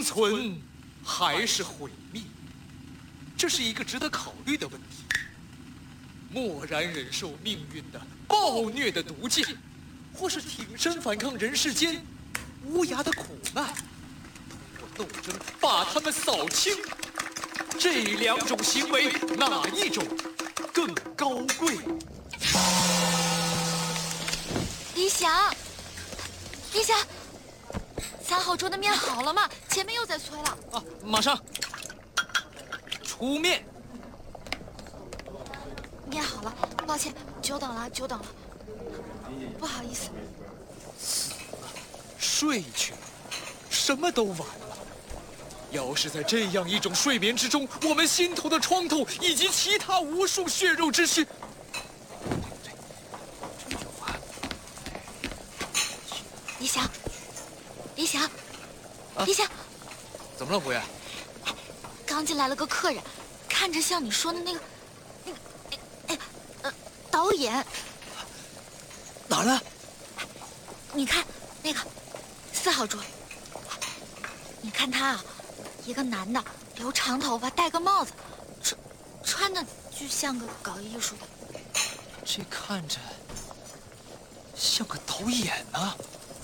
生存还是毁灭？这是一个值得考虑的问题。默然忍受命运的暴虐的毒箭，或是挺身反抗人世间无涯的苦难，通过斗争把他们扫清。这两种行为，哪一种更高贵？ 李想，李想，3号桌的面好了吗？前面又在催了。 啊，马上出面。 面好了，抱歉，久等了，久等了，不好意思。 死了，睡去了，什么都晚了。要是在这样一种睡眠之中，我们心头的创痛以及其他无数血肉之躯， 李想，李想，李想， 怎么了，胡爷？ 刚进来了个客人，看着像你说的那个，导演。 哪儿呢？ 你看那个4号桌，你看他啊，一个男的，留长头发，戴个帽子，穿的就像个搞艺术的。 这看着像个导演呢。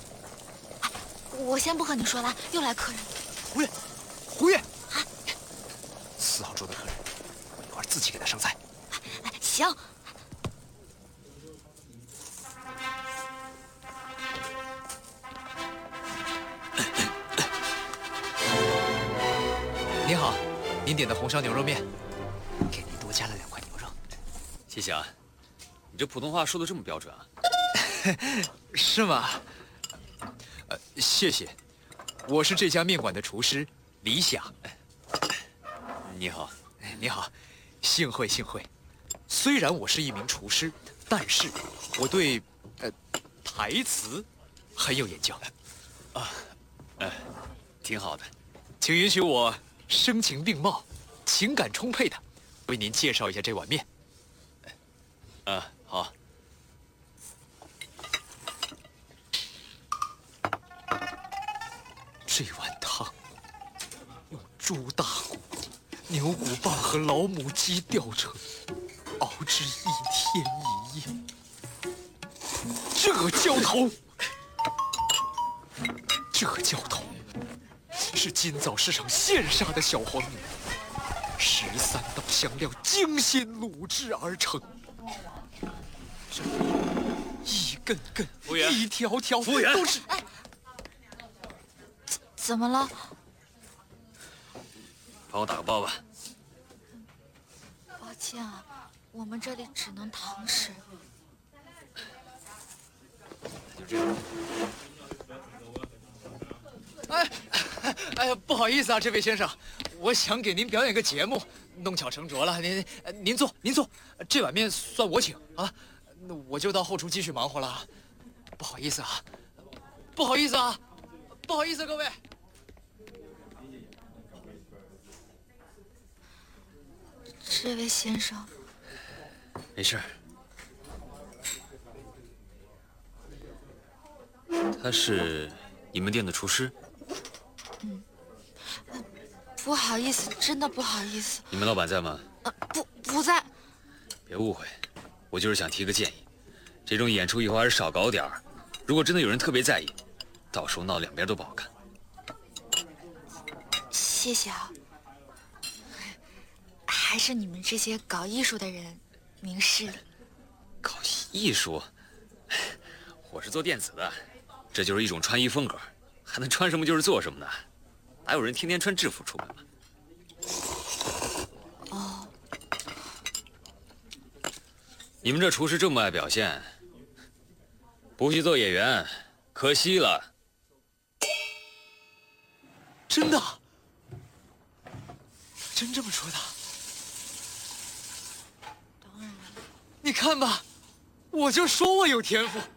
我先不和你说了，又来客人。 胡爷，胡爷，啊，4号桌的客人，我一会儿自己给他上菜。 行。 您好，您点的红烧牛肉面，给您多加了2块牛肉。 谢谢啊，你这普通话说的这么标准啊？ 是吗？谢谢，我是这家面馆的厨师李想。 你好， 你好，幸会幸会。虽然我是一名厨师，但是我对台词很有研究。 挺好的， 请允许我声情并茂、情感充沛的为您介绍一下这碗面。 好。 这碗汤用猪大骨、牛骨棒和老母鸡吊成，熬制1天1夜。这浇头是今早市场现杀的小黄牛，13道香料精心卤制而成。这一根根、 服务员， 一条条服务员都是。 怎么了？ 帮我打个包吧。 抱歉啊，我们这里只能堂食。 就这样。 哎呀，不好意思啊，这位先生，我想给您表演个节目，弄巧成拙了。您坐，这碗面算我请啊。那我就到后厨继续忙活了。不好意思啊，不好意思啊，不好意思，各位。 这位先生， 没事。他是你们店的厨师？ 不好意思，真的不好意思。 你们老板在吗？ 不在。 别误会，我就是想提个建议，这种演出以后还是少搞点儿。如果真的有人特别在意，到时候闹两边都不好看。 谢谢啊。还是你们这些搞艺术的人明事理。 搞艺术？我是做电子的，这就是一种穿衣风格，还能穿什么就是做什么呢？哪有人天天穿制服出门嘛？ 哦。 你们这厨师这么爱表现，不去做演员，可惜了。 真的？真这么说的？ 当然了。 你看吧，我就说我有天赋。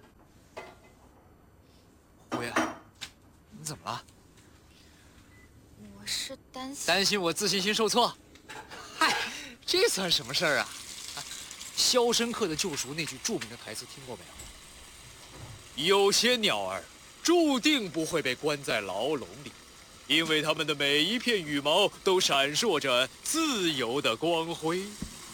胡爷，你怎么了？ 我是担心我自信心受挫。嗨，这算什么事儿啊？《肖申克的救赎》那句著名的台词听过没有？有些鸟儿注定不会被关在牢笼里， 因为它们的每一片羽毛都闪烁着自由的光辉。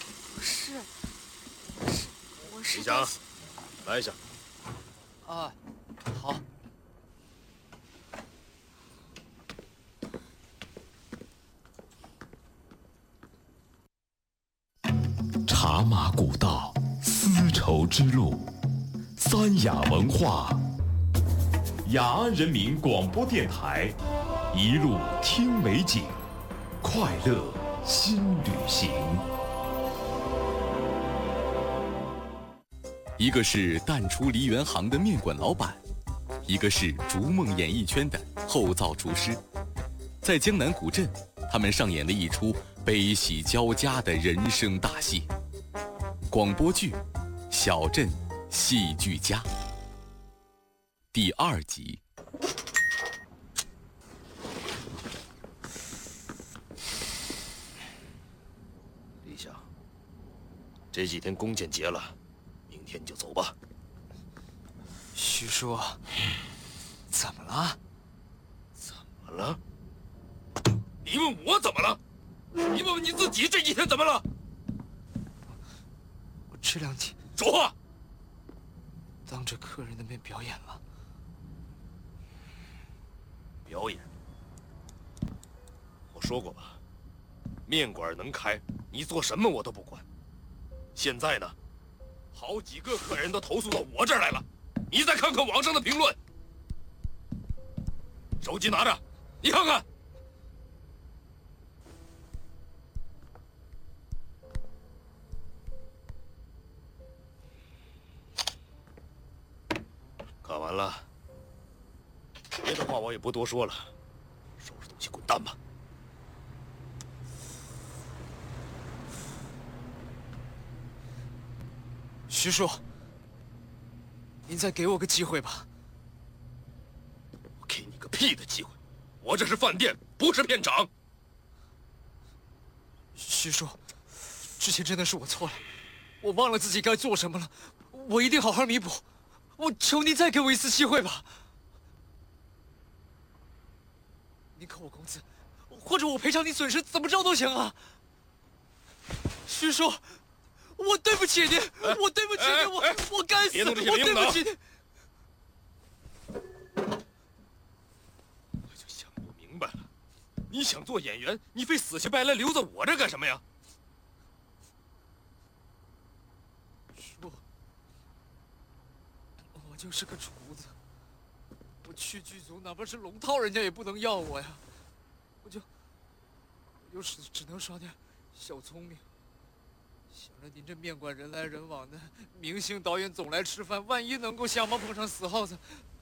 我是李想，来一下。 啊，好。 茶马古道，丝绸之路，三雅文化，雅安人民广播电台，一路听美景，快乐新旅行。 一个是淡出梨园行的面馆老板，一个是逐梦演艺圈的后造厨师，在江南古镇，他们上演了一出悲喜交加的人生大戏。广播剧《小镇戏剧家》第2集。 李想，这几天弓箭结了，明天就走吧。 徐叔，怎么了？ 怎么了？你问我怎么了？你问问你自己这几天怎么了？ 我这2天说话！ 当着客人的面表演了。 表演？我说过吧，面馆能开，你做什么我都不管。现在呢，好几个客人都投诉到我这儿来了，你再看看网上的评论。手机拿着，你看看。看完了，别的话我也不多说了，收拾东西滚蛋吧。 徐叔，您再给我个机会吧。 我给你个屁的机会！我这是饭店，不是片场。 徐叔，之前真的是我错了，我忘了自己该做什么了，我一定好好弥补。我求您再给我一次机会吧。您扣我工资，或者我赔偿你损失，怎么着都行啊。徐叔，我对不起您，我对不起您，我该死，我对不起您。 我就想不明白了，你想做演员，你非死乞白赖留在我这干什么呀？ 叔，我就是个厨子，我去剧组，哪怕是龙套，人家也不能要我呀。我就只能耍点小聪明。想着您这面馆人来人往的，明星导演总来吃饭，万一能够瞎忙碰上死耗子，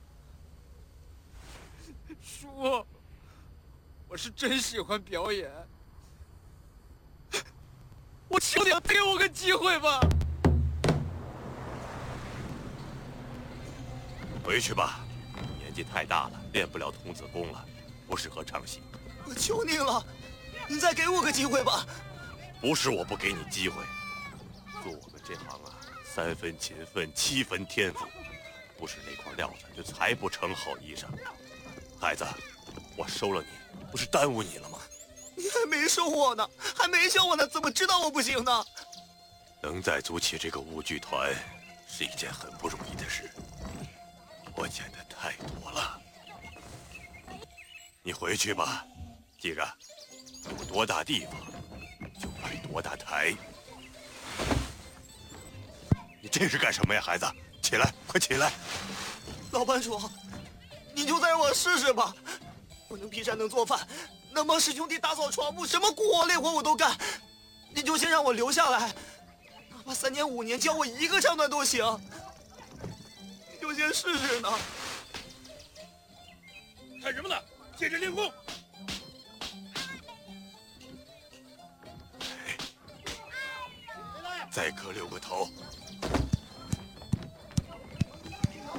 叔，我是真喜欢表演，我求你给我个机会吧。 回去吧，年纪太大了，练不了童子功了，不适合唱戏。 我求您了，您再给我个机会吧。 不是我不给你机会，做我们这行啊，3分勤奋，7分天赋，不是那块料子就裁不成好衣裳。孩子，我收了你，不是耽误你了吗？ 你还没收我呢，还没教我呢，怎么知道我不行呢？ 能再组起这个舞剧团，是一件很不容易的事。我见的太多了。你回去吧，记着，有多大地方就摆多大台。你这是干什么呀，孩子？起来，快起来！ 老班主，你就再让我试试吧。我能劈山，能做饭，能帮师兄弟打扫床铺，什么苦活累活我都干。你就先让我留下来，哪怕3年5年，教我1个唱段都行。你就先试试呢。 看什么呢？接着练功。 再磕6个头，